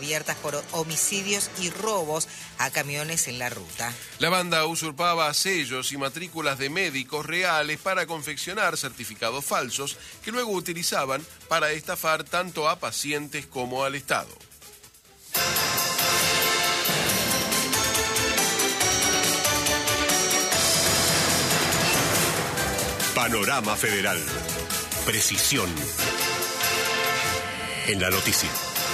abiertas por homicidios y robos a camiones en la ruta. La banda usurpaba sellos y matrículas de médicos reales para confeccionar certificados falsos que luego utilizaban para estafar tanto a pacientes como al Estado. Panorama Federal. Precisión en la noticia.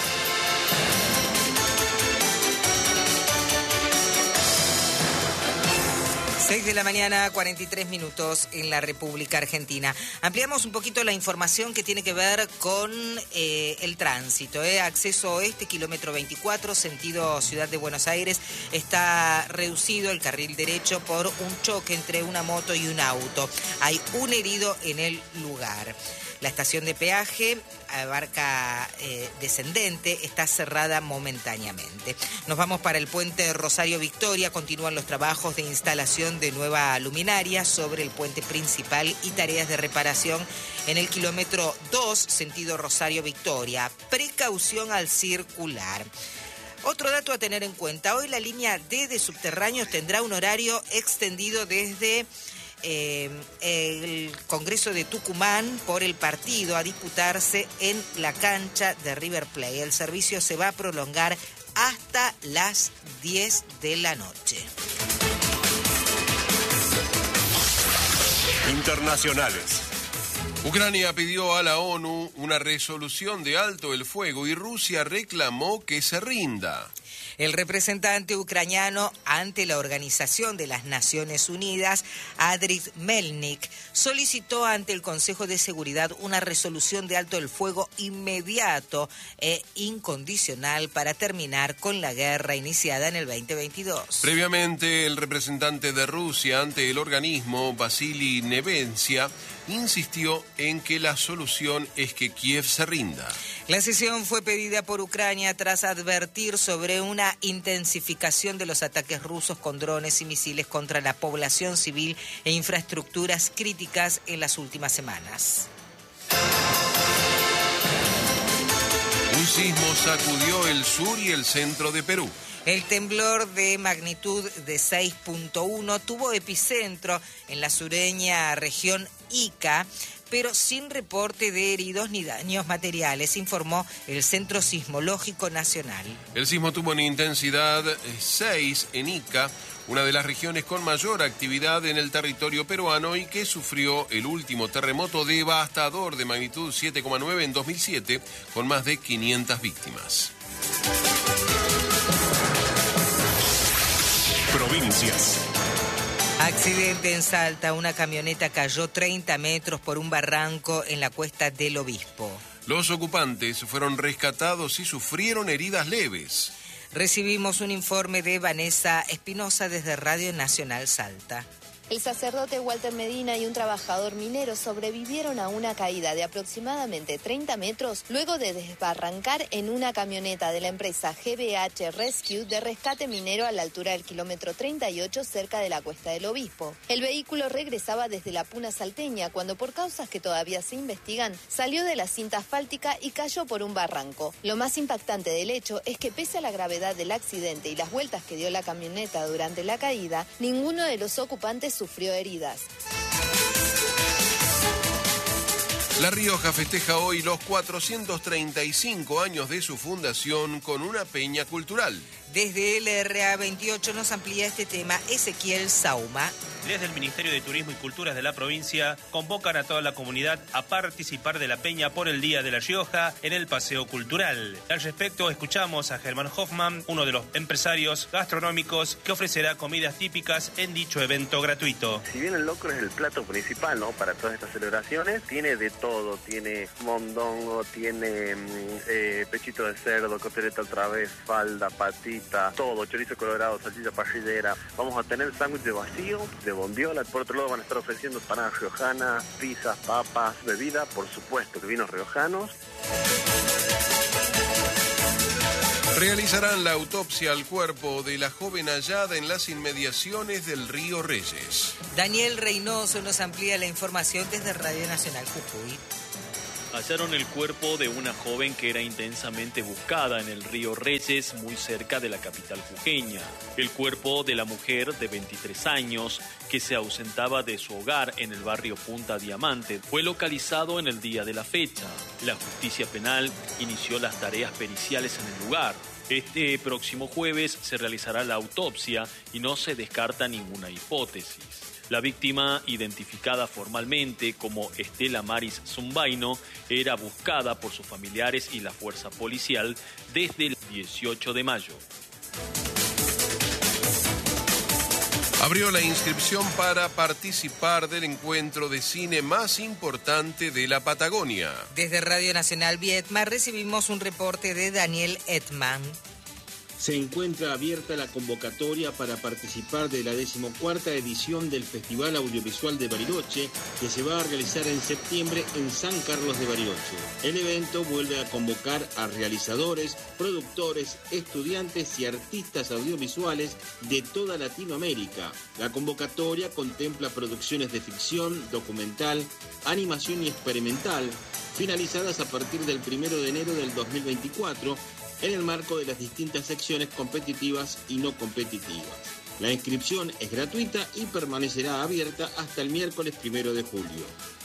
6 de la mañana, 43 minutos en la República Argentina. Ampliamos un poquito la información que tiene que ver con el tránsito. Acceso oeste, kilómetro 24, sentido Ciudad de Buenos Aires. Está reducido el carril derecho por un choque entre una moto y un auto. Hay un herido en el lugar. La estación de peaje, Barca Descendente, está cerrada momentáneamente. Nos vamos para el puente Rosario Victoria. Continúan los trabajos de instalación de nueva luminaria sobre el puente principal y tareas de reparación en el kilómetro 2, sentido Rosario Victoria. Precaución al circular. Otro dato a tener en cuenta. Hoy la línea D de subterráneos tendrá un horario extendido desde el Congreso de Tucumán por el partido a disputarse en la cancha de River Plate. El servicio se va a prolongar hasta las 10 de la noche. Internacionales. Ucrania pidió a la ONU una resolución de alto el fuego y Rusia reclamó que se rinda. El representante ucraniano ante la Organización de las Naciones Unidas, Andriy Melnik, solicitó ante el Consejo de Seguridad una resolución de alto el fuego inmediato e incondicional para terminar con la guerra iniciada en el 2022. Previamente, el representante de Rusia ante el organismo, Vasily Nevencia, insistió en que la solución es que Kiev se rinda. La sesión fue pedida por Ucrania tras advertir sobre una intensificación de los ataques rusos con drones y misiles contra la población civil e infraestructuras críticas en las últimas semanas. Un sismo sacudió el sur y el centro de Perú. El temblor de magnitud de 6.1 tuvo epicentro en la sureña región Ica, pero sin reporte de heridos ni daños materiales, informó el Centro Sismológico Nacional. El sismo tuvo una intensidad 6 en Ica, una de las regiones con mayor actividad en el territorio peruano y que sufrió el último terremoto devastador de magnitud 7,9 en 2007, con más de 500 víctimas. Provincias. Accidente en Salta, una camioneta cayó 30 metros por un barranco en la Cuesta del Obispo. Los ocupantes fueron rescatados y sufrieron heridas leves. Recibimos un informe de Vanessa Espinosa desde Radio Nacional Salta. El sacerdote Walter Medina y un trabajador minero sobrevivieron a una caída de aproximadamente 30 metros luego de desbarrancar en una camioneta de la empresa GBH Rescue de rescate minero a la altura del kilómetro 38 cerca de la Cuesta del Obispo. El vehículo regresaba desde la Puna salteña cuando, por causas que todavía se investigan, salió de la cinta asfáltica y cayó por un barranco. Lo más impactante del hecho es que, pese a la gravedad del accidente y las vueltas que dio la camioneta durante la caída, ninguno de los ocupantes sufrió heridas. La Rioja festeja hoy los 435 años de su fundación con una peña cultural. Desde el RA28 nos amplía este tema Ezequiel Sauma. Desde el Ministerio de Turismo y Culturas de la provincia convocan a toda la comunidad a participar de la peña por el Día de La Rioja en el Paseo Cultural. Al respecto, escuchamos a Germán Hoffman, uno de los empresarios gastronómicos que ofrecerá comidas típicas en dicho evento gratuito. Si bien el locro es el plato principal, ¿no?, para todas estas celebraciones, tiene de todo. Tiene mondongo, tiene pechito de cerdo, costeleta otra vez, falda, patita, todo, chorizo colorado, salchicha parrillera. Vamos a tener sándwich de vacío, de bondiola. Por otro lado van a estar ofreciendo empanadas riojanas, pizzas, papas, bebida, por supuesto que vinos riojanos. Realizarán la autopsia al cuerpo de la joven hallada en las inmediaciones del río Reyes. Daniel Reynoso nos amplía la información desde Radio Nacional Jujuy. Hallaron el cuerpo de una joven que era intensamente buscada en el río Reyes, muy cerca de la capital jujeña. El cuerpo de la mujer de 23 años, que se ausentaba de su hogar en el barrio Punta Diamante, fue localizado en el día de la fecha. La justicia penal inició las tareas periciales en el lugar. Este próximo jueves se realizará la autopsia y no se descarta ninguna hipótesis. La víctima, identificada formalmente como Estela Maris Zumbaino, era buscada por sus familiares y la fuerza policial desde el 18 de mayo. Abrió la inscripción para participar del encuentro de cine más importante de la Patagonia. Desde Radio Nacional Vietma recibimos un reporte de Daniel Edman. Se encuentra abierta la convocatoria para participar de la 14ª edición del Festival Audiovisual de Bariloche, que se va a realizar en septiembre en San Carlos de Bariloche. El evento vuelve a convocar a realizadores, productores, estudiantes y artistas audiovisuales de toda Latinoamérica. La convocatoria contempla producciones de ficción, documental, animación y experimental, finalizadas a partir del 1 de enero del 2024, en el marco de las distintas secciones competitivas y no competitivas. La inscripción es gratuita y permanecerá abierta hasta el miércoles 1 de julio.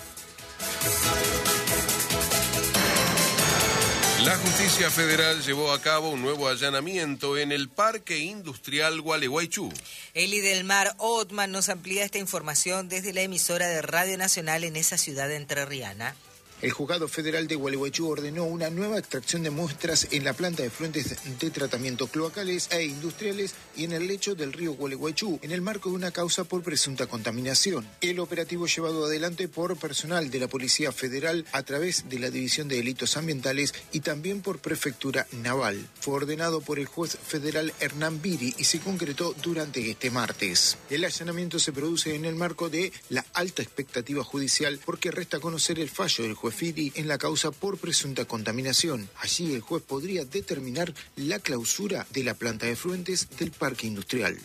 La Justicia Federal llevó a cabo un nuevo allanamiento en el Parque Industrial Gualeguaychú. Eli del Mar Otman nos amplía esta información desde la emisora de Radio Nacional en esa ciudad entrerriana. El Juzgado Federal de Gualeguaychú ordenó una nueva extracción de muestras en la planta de efluentes de tratamiento cloacales e industriales y en el lecho del río Gualeguaychú, en el marco de una causa por presunta contaminación. El operativo llevado adelante por personal de la Policía Federal a través de la División de Delitos Ambientales y también por Prefectura Naval. Fue ordenado por el juez federal Hernán Biri y se concretó durante este martes. El allanamiento se produce en el marco de la alta expectativa judicial porque resta conocer el fallo del juez Firi en la causa por presunta contaminación. Allí el juez podría determinar la clausura de la planta de efluentes del parque industrial.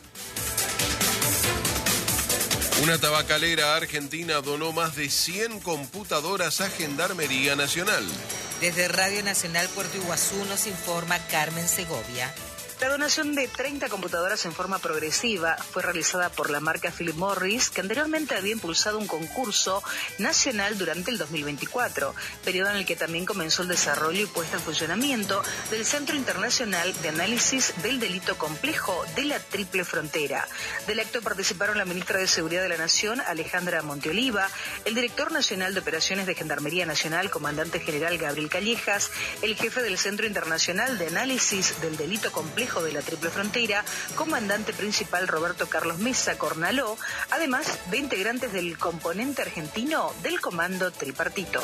Una tabacalera argentina donó más de 100 computadoras a Gendarmería Nacional. Desde Radio Nacional Puerto Iguazú nos informa Carmen Segovia. La donación de 30 computadoras en forma progresiva fue realizada por la marca Philip Morris, que anteriormente había impulsado un concurso nacional durante el 2024, periodo en el que también comenzó el desarrollo y puesta en funcionamiento del Centro Internacional de Análisis del Delito Complejo de la Triple Frontera. Del acto participaron la ministra de Seguridad de la Nación, Alejandra Monteoliva, el director nacional de Operaciones de Gendarmería Nacional, comandante general Gabriel Callejas, el jefe del Centro Internacional de Análisis del Delito Complejo de la Triple Frontera, comandante principal Roberto Carlos Mesa Cornaló, además de integrantes del componente argentino del Comando Tripartito.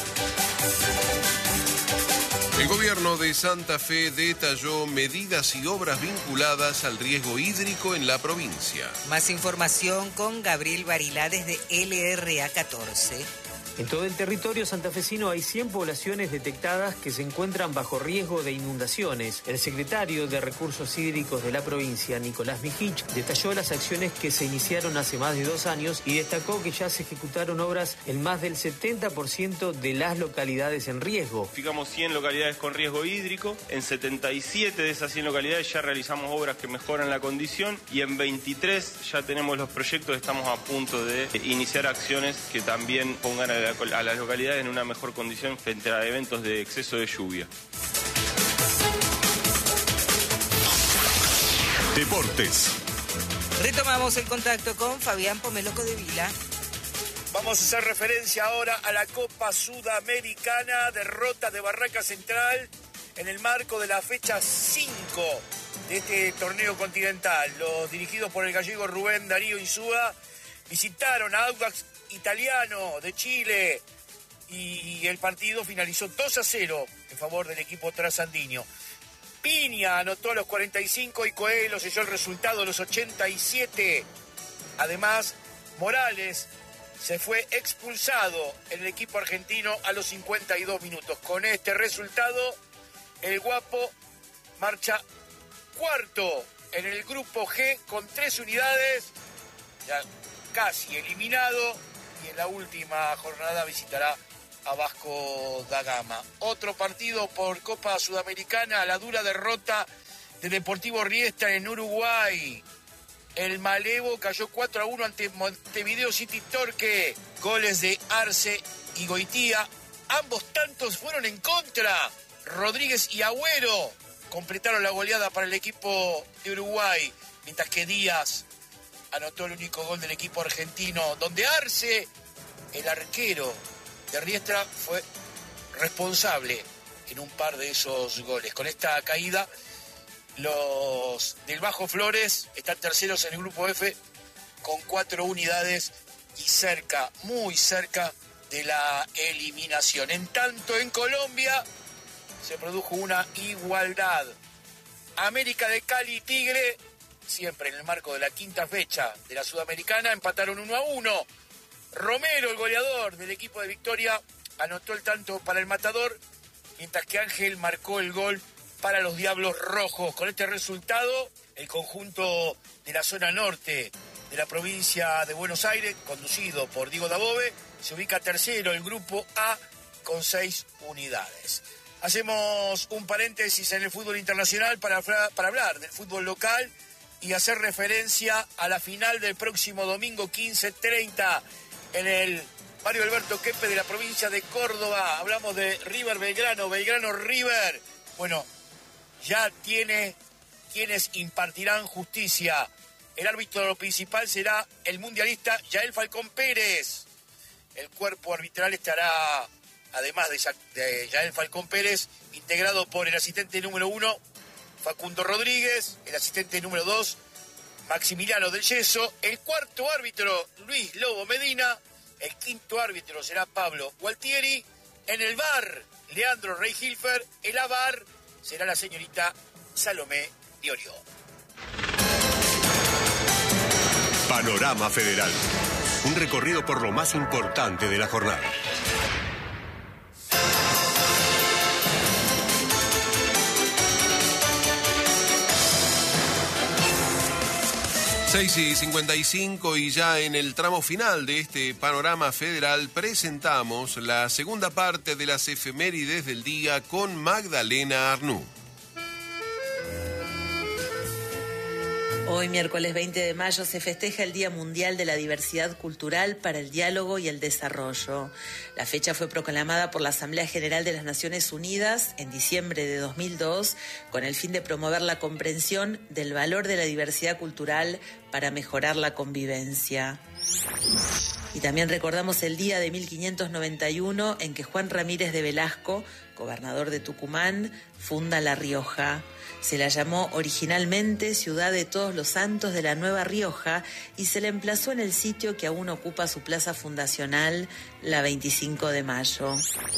El gobierno de Santa Fe detalló medidas y obras vinculadas al riesgo hídrico en la provincia. Más información con Gabriel Barilá desde LRA 14. En todo el territorio santafesino hay 100 poblaciones detectadas que se encuentran bajo riesgo de inundaciones. El secretario de Recursos Hídricos de la provincia, Nicolás Mijich, detalló las acciones que se iniciaron hace más de 2 años y destacó que ya se ejecutaron obras en más del 70% de las localidades en riesgo. Fijamos 100 localidades con riesgo hídrico, en 77 de esas 100 localidades ya realizamos obras que mejoran la condición y en 23 ya tenemos los proyectos, estamos a punto de iniciar acciones que también pongan a las localidades en una mejor condición frente a eventos de exceso de lluvia. Deportes. Retomamos el contacto con Fabián Pomeloco de Vila. Vamos a hacer referencia ahora a la Copa Sudamericana, derrota de Barraca Central en el marco de la fecha 5 de este torneo continental. Los dirigidos por el gallego Rubén Darío Insúa visitaron a Audax Italiano de Chile y el partido finalizó 2-0 en favor del equipo trasandino. Piña anotó a los 45 y Coelho selló el resultado a los 87. Además, Morales se fue expulsado en el equipo argentino a los 52 minutos. Con este resultado, el Guapo marcha cuarto en el grupo G con 3 unidades, ya casi eliminado, y en la última jornada visitará a Vasco da Gama. Otro partido por Copa Sudamericana, la dura derrota de Deportivo Riestra en Uruguay. El Malevo cayó 4-1 ante Montevideo City Torque. Goles de Arce y Goitía. Ambos tantos fueron en contra. Rodríguez y Agüero completaron la goleada para el equipo de Uruguay, mientras que Díaz anotó el único gol del equipo argentino, donde Arce, el arquero de Riestra, fue responsable en un par de esos goles. Con esta caída, los del Bajo Flores están terceros en el grupo F con 4 unidades y cerca, muy cerca de la eliminación. En tanto, en Colombia se produjo una igualdad. América de Cali y Tigre, siempre en el marco de la quinta fecha de la Sudamericana, empataron 1-1. Romero, el goleador del equipo de Victoria, anotó el tanto para el Matador, mientras que Ángel marcó el gol para los Diablos Rojos. Con este resultado, el conjunto de la zona norte de la provincia de Buenos Aires, conducido por Diego Dabove, se ubica tercero en el grupo A con 6 unidades. Hacemos un paréntesis en el fútbol internacional para hablar del fútbol local y hacer referencia a la final del próximo domingo 15:30 en el Mario Alberto Kempes de la provincia de Córdoba. Hablamos de River Belgrano, Belgrano River. Bueno, ya tiene quienes impartirán justicia. El árbitro principal será el mundialista Yael Falcón Pérez. El cuerpo arbitral estará, además de Yael Falcón Pérez, integrado por el asistente número 1, Facundo Rodríguez, el asistente número 2, Maximiliano del Yeso, el cuarto árbitro, Luis Lobo Medina, el quinto árbitro será Pablo Gualtieri, en el VAR, Leandro Rey Hilfer, el AVAR será la señorita Salomé Diorio. Panorama Federal. Un recorrido por lo más importante de la jornada. 6:55 y ya en el tramo final de este Panorama Federal presentamos la segunda parte de las efemérides del día con Magdalena Arnú. Hoy, miércoles 20 de mayo, se festeja el Día Mundial de la Diversidad Cultural para el Diálogo y el Desarrollo. La fecha fue proclamada por la Asamblea General de las Naciones Unidas en diciembre de 2002 con el fin de promover la comprensión del valor de la diversidad cultural para mejorar la convivencia. Y también recordamos el día de 1591 en que Juan Ramírez de Velasco, gobernador de Tucumán, funda La Rioja. Se la llamó originalmente Ciudad de Todos los Santos de la Nueva Rioja y se la emplazó en el sitio que aún ocupa su plaza fundacional, la 25 de mayo.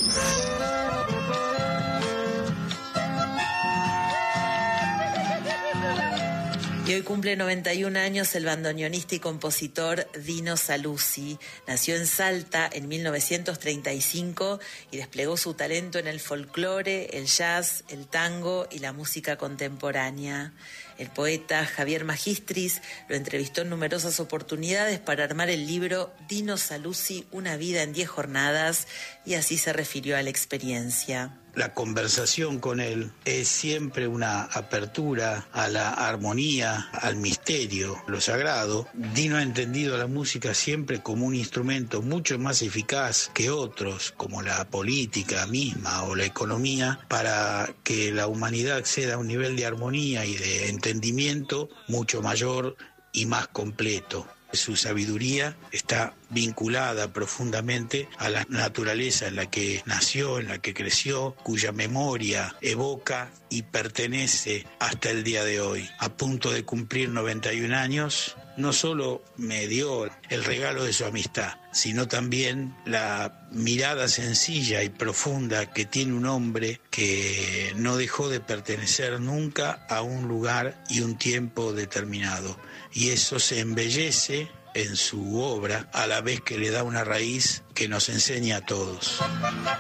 Y hoy cumple 91 años el bandoneonista y compositor Dino Saluzzi. Nació en Salta en 1935 y desplegó su talento en el folclore, el jazz, el tango y la música contemporánea. El poeta Javier Magistris lo entrevistó en numerosas oportunidades para armar el libro Dino Saluzzi, una vida en 10 jornadas, y así se refirió a la experiencia. La conversación con él es siempre una apertura a la armonía, al misterio, lo sagrado. Dino ha entendido la música siempre como un instrumento mucho más eficaz que otros, como la política misma o la economía, para que la humanidad acceda a un nivel de armonía y de entendimiento mucho mayor y más completo. Su sabiduría está vinculada profundamente a la naturaleza en la que nació, en la que creció, cuya memoria evoca y pertenece hasta el día de hoy. A punto de cumplir 91 años, no solo me dio el regalo de su amistad, sino también la mirada sencilla y profunda que tiene un hombre que no dejó de pertenecer nunca a un lugar y un tiempo determinado. Y eso se embellece en su obra a la vez que le da una raíz que nos enseña a todos.